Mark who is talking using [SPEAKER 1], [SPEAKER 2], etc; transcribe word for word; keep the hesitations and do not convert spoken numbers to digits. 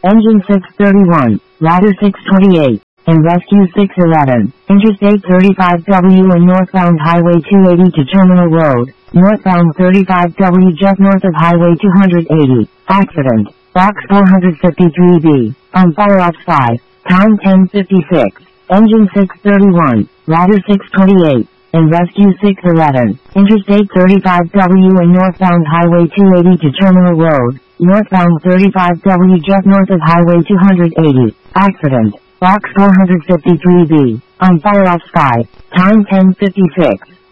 [SPEAKER 1] Engine six thirty-one, Ladder six twenty-eight, and Rescue six eleven. Interstate thirty-five W and northbound Highway two eighty to Terminal Road. Northbound thirty-five W just north of Highway two eighty. Accident. Box four fifty-three B. On fire ops five. Time ten fifty-six. Engine six thirty-one, Ladder six twenty-eight, and Rescue six eleven. Interstate thirty-five W and northbound Highway two eighty to Terminal Road. Northbound thirty-five W just north of Highway two eighty. Accident. Box four fifty-three B. On fire ops five. Time ten fifty-six.